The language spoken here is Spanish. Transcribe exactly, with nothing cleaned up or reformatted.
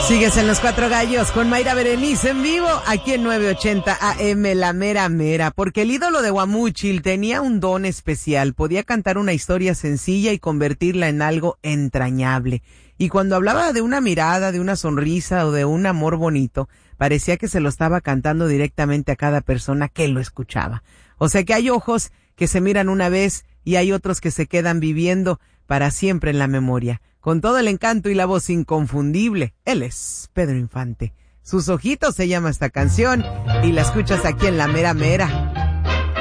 Sigues en Los Cuatro Gallos con Mayra Berenice en vivo, aquí en nueve ochenta A M, La Mera Mera, porque el ídolo de Guamúchil tenía un don especial, podía cantar una historia sencilla y convertirla en algo entrañable. Y cuando hablaba de una mirada, de una sonrisa o de un amor bonito, parecía que se lo estaba cantando directamente a cada persona que lo escuchaba. O sea que hay ojos que se miran una vez y hay otros que se quedan viviendo para siempre en la memoria. Con todo el encanto y la voz inconfundible, él es Pedro Infante. Sus ojitos se llama esta canción y la escuchas aquí en La Mera Mera.